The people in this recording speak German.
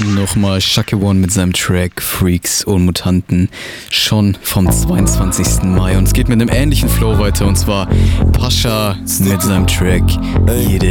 Nochmal Shaka One mit seinem Track Freaks und Mutanten, schon vom 22. Mai. Und es geht mit einem ähnlichen Flow weiter, und zwar Pascha mit seinem Track Jede